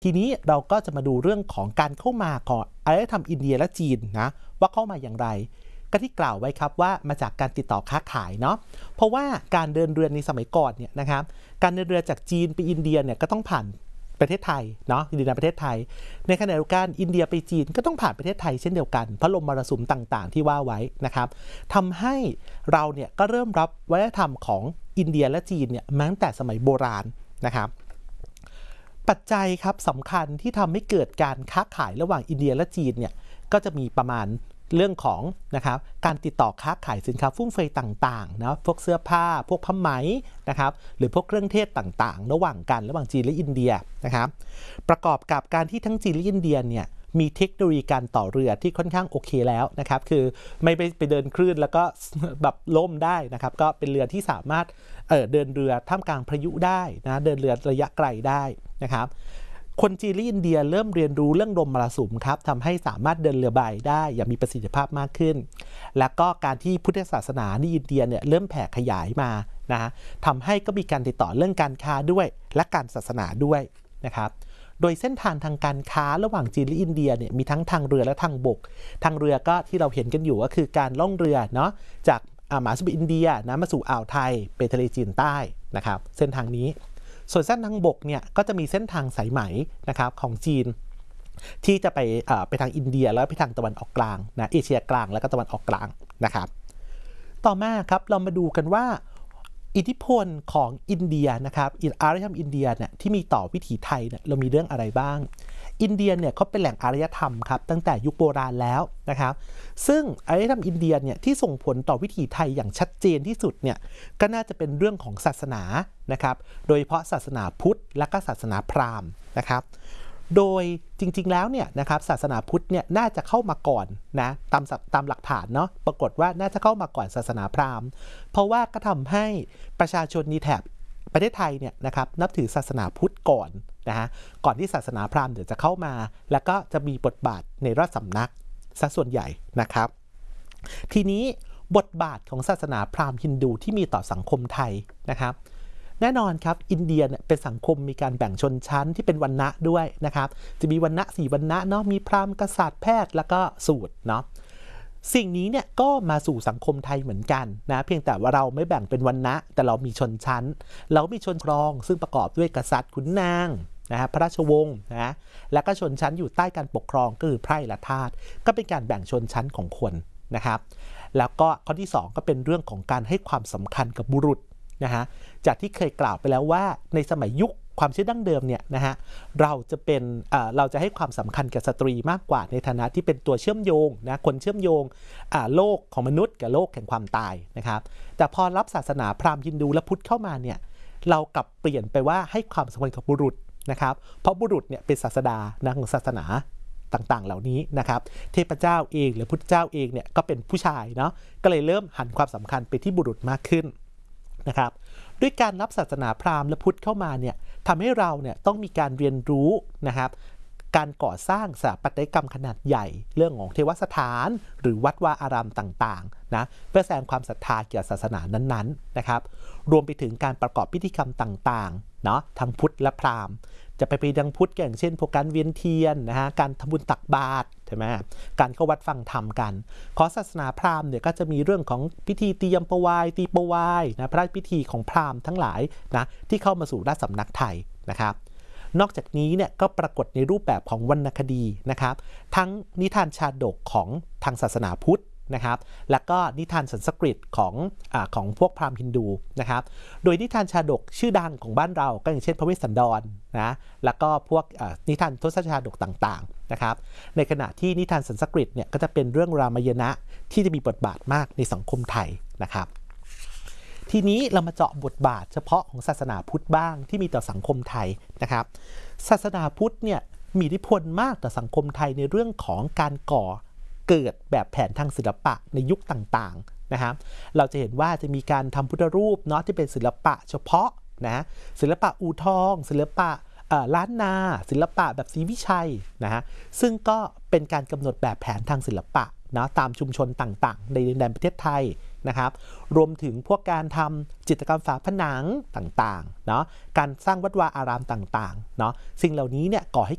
ทีนี้เราก็จะมาดูเรื่องของการเข้ามาของอารยธรรมอินเดียและจีนนะว่าเข้ามาอย่างไรก็ที่กล่าวไว้ครับว่ามาจากการติดต่อค้าขายเนาะเพราะว่าการเดินเรือในสมัยก่อนเนี่ยนะครับการเดินเรือจากจีนไปอินเดียเนี่ยก็ต้องผ่านประเทศไทยเนาะดินแดนประเทศไทยในขณะเดียวกันอินเดียไปจีนก็ต้องผ่านประเทศไทยเช่นเดียวกันเพราะลมมรสุมต่างๆที่ว่าไว้นะครับทำให้เราเนี่ยก็เริ่มรับวัฒนธรรมของอินเดียและจีนเนี่ยมาตั้งแต่สมัยโบราณนะครับปัจจัยครับสำคัญที่ทำให้เกิดการค้าขายระหว่างอินเดียและจีนเนี่ยก็จะมีประมาณเรื่องของนะครับการติดต่อค้าขายสินค้าฟุ่มเฟือยต่างๆนะพวกเสื้อผ้าพวกผ้าไหมนะครับหรือพวกเครื่องเทศต่างๆระหว่างจีนและอินเดียนะครับประกอบกับการที่ทั้งจีนและอินเดียเนี่ยมีเทคโนโลยีการต่อเรือที่ค่อนข้างโอเคแล้วนะครับคือไม่ไปเดินคลื่นแล้วก็แบบล่มได้นะครับก็เป็นเรือที่สามารถเดินเรือท่ามกลางพายุได้นะเดินเรือระยะไกลได้นะครับคนจีนและอินเดียเริ่มเรียนรู้เรื่องลมมรสุมครับทำให้สามารถเดินเรือใบได้อย่างมีประสิทธิภาพมากขึ้นแล้วก็การที่พุทธศาสนาในอินเดียเนี่ยเริ่มแผ่ขยายมานะทำให้ก็มีการติดต่อเรื่องการค้าด้วยและการศาสนาด้วยนะครับโดยเส้นทางทางการค้าระหว่างจีนและอินเดียเนี่ยมีทั้งทางเรือและทางบกทางเรือก็ที่เราเห็นกันอยู่ก็คือการล่องเรือเนาะจากมหาสมุทรอินเดียนะมาสู่อ่าวไทยไปทะเลจีนใต้นะครับเส้นทางนี้ส่วนเส้นทางบกเนี่ยก็จะมีเส้นทางสายไหมนะครับของจีนที่จะไปทางอินเดียแล้วไปทางตะวันออกกลางนะเอเชียกลางแล้วก็ตะวันออกกลางนะครับต่อมาครับเรามาดูกันว่าอิทธิพลของอินเดียนะครับอารยธรรมอินเดียเนี่ยที่มีต่อวิถีไทยเนี่ยเรามีเรื่องอะไรบ้างอินเดียเนี่ยเขาเป็นแหล่งอารยธรรมครับตั้งแต่ยุคโบราณแล้วนะครับซึ่งอารยธรรมอินเดียเนี่ยที่ส่งผลต่อวิถีไทยอย่างชัดเจนที่สุดเนี่ยก็น่าจะเป็นเรื่องของศาสนานะครับโดยเฉพาะศาสนาพุทธและก็ศาสนาพราหมณ์นะครับโดยจริงๆแล้วเนี่ยนะครับศาสนาพุทธเนี่ยน่าจะเข้ามาก่อนนะตามหลักฐานเนาะปรากฏว่าน่าจะเข้ามาก่อนศาสนาพราหมณ์เพราะว่าก็ทำให้ประชาชนในแถบประเทศไทยเนี่ยนะครับนับถือศาสนาพุทธก่อนนะฮะก่อนที่ศาสนาพราหมณ์เดี๋ยวจะเข้ามาแล้วก็จะมีบทบาทในราชสำนักซะส่วนใหญ่นะครับทีนี้บทบาทของศาสนาพราหมณ์ฮินดูที่มีต่อสังคมไทยนะครับแน่นอนครับอินเดียเนี่ยเป็นสังคมมีการแบ่งชนชั้นที่เป็นวรรณะด้วยนะครับจะมีวรรณะ4วรรณะเนาะมีพราหมณ์กษัตริย์แพทย์แล้วก็สูตรเนาะสิ่งนี้เนี่ยก็มาสู่สังคมไทยเหมือนกันนะเพียงแต่ว่าเราไม่แบ่งเป็นวรรณะแต่เรามีชนชั้นเรามีชนครองซึ่งประกอบด้วยกษัตริย์ขุนนางนะฮะพระราชวงศ์นะและก็ชนชั้นอยู่ใต้การปกครองก็คือไพร่และทาสก็เป็นการแบ่งชนชั้นของคนนะครับแล้วก็ข้อที่2ก็เป็นเรื่องของการให้ความสำคัญกับบุรุษนะฮะจากที่เคยกล่าวไปแล้วว่าในสมัยยุคความเชื่อดั้งเดิมเนี่ยนะฮะเราจะให้ความสำคัญกับสตรีมากกว่าในฐานะที่เป็นตัวเชื่อมโยงนะคนเชื่อมโยงโลกของมนุษย์กับโลกแห่งความตายนะครับแต่พอรับศาสนาพราหมณ์ฮินดูและพุทธเข้ามาเนี่ยเรากลับเปลี่ยนไปว่าให้ความสำคัญกับบุรุษนะครับเพราะบุรุษเนี่ยเป็นศาสดานะของศาสนาต่างๆเหล่านี้นะครับเทพเจ้าเองหรือพุทธเจ้าเองเนี่ยก็เป็นผู้ชายเนาะก็เลยเริ่มหันความสำคัญไปที่บุรุษมากขึ้นนะครับด้วยการรับศาสนาพราหมณ์และพุทธเข้ามาเนี่ยทำให้เราเนี่ยต้องมีการเรียนรู้นะครับการก่อสร้างสถาปัตยกรรมขนาดใหญ่เรื่องของเทวสถานหรือวัดวาอารามต่างๆนะเพื่อแสดงความศรัทธาเกี่ยวกับศาสนานั้นๆนะครับรวมไปถึงการประกอบพิธีกรรมต่างๆเนาะทั้งพุทธและพราหมณ์จะไปดังพุทธอย่างเช่นพวกการเวียนเทียนนะฮะการทำบุญตักบาตรใช่ไหมการเข้าวัดฟังธรรมกันของศาสนาพราหมณ์เนี่ยก็จะมีเรื่องของพิธีตียมปวายตีปวายนะพระราชพิธีของพราหมณ์ทั้งหลายนะที่เข้ามาสู่ราชสำนักไทยนะครับนอกจากนี้เนี่ยก็ปรากฏในรูปแบบของวรรณคดีนะครับทั้งนิทานชาดกของทางศาสนาพุทธนะครับแล้วก็นิทานสันสกฤตของพวกพราหมณ์ฮินดูนะครับโดยนิทานชาดกชื่อดังของบ้านเราก็อย่างเช่นพระเวสสันดรนะแล้วก็พวกนิทานทศชาดกต่างๆนะครับในขณะที่นิทานสันสกฤตเนี่ยก็จะเป็นเรื่องรามายณะที่จะมีบทบาทมากในสังคมไทยนะครับทีนี้เรามาเจาะบทบาทเฉพาะของศาสนาพุทธบ้างที่มีต่อสังคมไทยนะครับศาสนาพุทธเนี่ยมีอิทธิพลมากต่อสังคมไทยในเรื่องของการก่อเกิดแบบแผนทางศิลปะในยุคต่างๆนะครับเราจะเห็นว่าจะมีการทำพุทธรูปเนาะที่เป็นศิลปะเฉพาะนะศิลปะอู่ทองศิลปะล้านนาศิลปะแบบศรีวิชัยนะฮะซึ่งก็เป็นการกำหนดแบบแผนทางศิลปะนะตามชุมชนต่างๆในดินแดนประเทศไทยนะครับรวมถึงพวกการทำจิตรกรรมฝาผนังต่างๆเนาะการสร้างวัดวาอารามต่างๆเนาะสิ่งเหล่านี้เนี่ยก่อให้